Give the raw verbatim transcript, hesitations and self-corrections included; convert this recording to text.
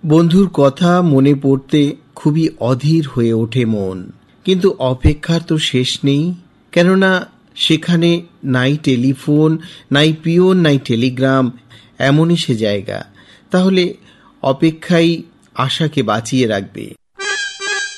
বন্ধুর কথা মনে পড়তে খুবই অধীর হয়ে ওঠে মন, কিন্তু অপেক্ষার তো শেষ নেই। কেননা সেখানে নাই টেলিফোন, নাই পিয়ন, নাই টেলিগ্রাম, এমনই সে জায়গা। তাহলে অপেক্ষাই আশাকে বাঁচিয়ে রাখবে।